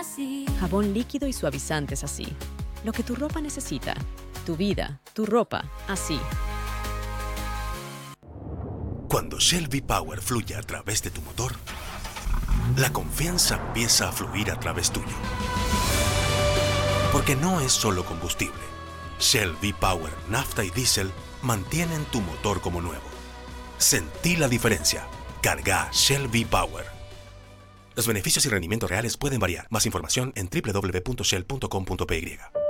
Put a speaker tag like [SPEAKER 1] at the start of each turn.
[SPEAKER 1] así.
[SPEAKER 2] Jabón líquido y suavizantes así. Lo que tu ropa necesita. Tu vida, tu ropa, así.
[SPEAKER 3] Cuando Shell V-Power fluye a través de tu motor, la confianza empieza a fluir a través tuyo. Porque no es solo combustible. Shell V-Power, nafta y diésel mantienen tu motor como nuevo. Sentí la diferencia. Carga Shell V-Power. Los beneficios y rendimientos reales pueden variar. Más información en www.shell.com.py.